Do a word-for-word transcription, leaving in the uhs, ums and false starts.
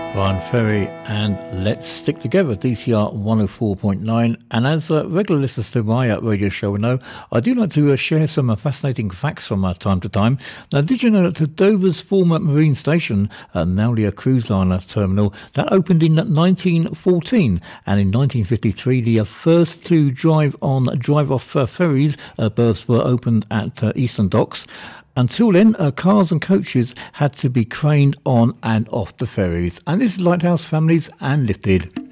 Brian Ferry and Let's Stick Together, D C R one oh four point nine. And as uh, regular listeners to my uh, radio show will know, I do like to uh, share some uh, fascinating facts from uh, time to time. Now, did you know that Dover's former marine station, uh, Nowlia a cruise liner terminal, that opened in nineteen fourteen, and in nineteen fifty-three the uh, first two drive-on, drive-off uh, ferries uh, berths were opened at uh, Eastern Docks. Until then, uh, cars and coaches had to be craned on and off the ferries. And this is Lighthouse Families and Lifted.